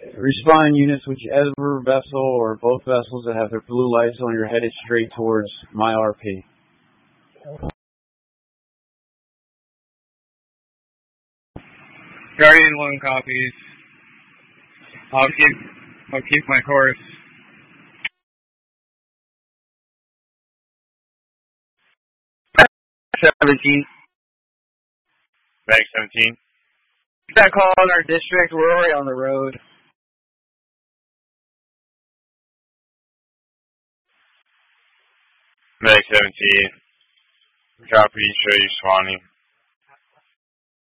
Respond units, whichever vessel or both vessels that have their blue lights on, you're headed straight towards my RP. Guardian 1 copies. I'll keep my course. Mag 17. Mag 17. That call in our district, we're already on the road. Mag 17. Copy, show you Swanee.